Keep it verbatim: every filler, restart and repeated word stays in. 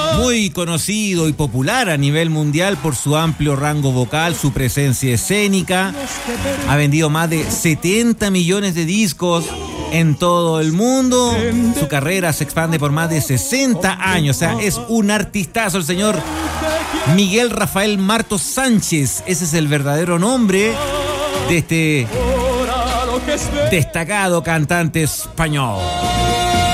Muy conocido y popular a nivel mundial por su amplio rango vocal, su presencia escénica. Ha vendido más de setenta millones de discos en todo el mundo. Su carrera se expande por más de sesenta años. O sea, es un artistazo el señor Miguel Rafael Martos Sánchez. Ese es el verdadero nombre de este destacado cantante español.